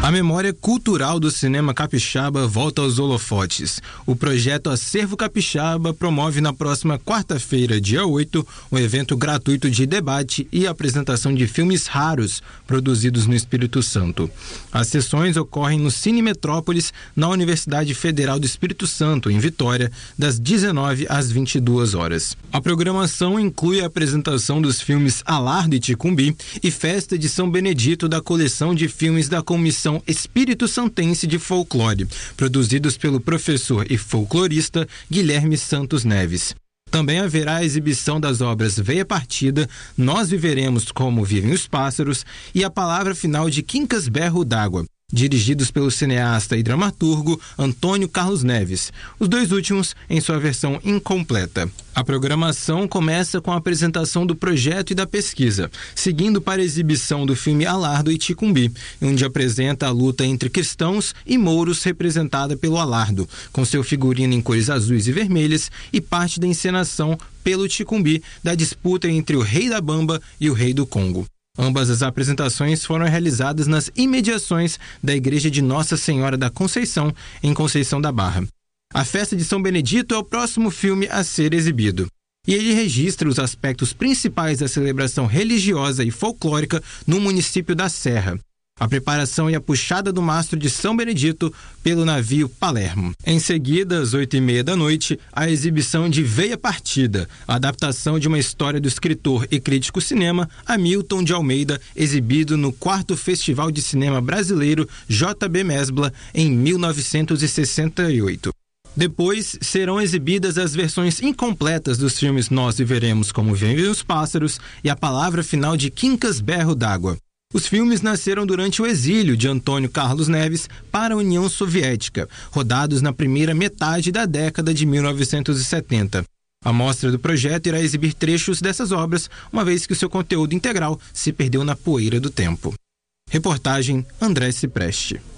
A memória cultural do cinema capixaba volta aos holofotes. O projeto Acervo Capixaba promove na próxima quarta-feira, dia 8, um evento gratuito de debate e apresentação de filmes raros produzidos no Espírito Santo. As sessões ocorrem no Cine Metrópolis, na Universidade Federal do Espírito Santo, em Vitória, das 19 às 22 horas. A programação inclui a apresentação dos filmes Alardo e Ticumbi e Festa de São Benedito da coleção de filmes da Comissão Espírito Santense de Folclore, produzidos pelo professor e folclorista Guilherme Santos Neves. Também haverá a exibição das obras Veia Partida, Nós Viveremos Como Vivem os Pássaros e A Palavra Final de Quincas Berro d'Água, dirigidos pelo cineasta e dramaturgo Antônio Carlos Neves, os dois últimos em sua versão incompleta. A programação começa com a apresentação do projeto e da pesquisa, seguindo para a exibição do filme Alardo e Ticumbi, onde apresenta a luta entre cristãos e mouros representada pelo Alardo, com seu figurino em cores azuis e vermelhas, e parte da encenação pelo Ticumbi da disputa entre o Rei da Bamba e o Rei do Congo. Ambas as apresentações foram realizadas nas imediações da Igreja de Nossa Senhora da Conceição, em Conceição da Barra. A Festa de São Benedito é o próximo filme a ser exibido, e ele registra os aspectos principais da celebração religiosa e folclórica no município da Serra. A preparação e a puxada do mastro de São Benedito pelo navio Palermo. Em seguida, às 20h30 da noite, a exibição de Veia Partida, a adaptação de uma história do escritor e crítico cinema Hamilton de Almeida, exibido no 4º Festival de Cinema Brasileiro JB Mesbla, em 1968. Depois serão exibidas as versões incompletas dos filmes Nós Viveremos Como Vivem os Pássaros e A Palavra Final de Quincas Berro d'Água. Os filmes nasceram durante o exílio de Antônio Carlos Neves para a União Soviética, rodados na primeira metade da década de 1970. A mostra do projeto irá exibir trechos dessas obras, uma vez que o seu conteúdo integral se perdeu na poeira do tempo. Reportagem André Cipreste.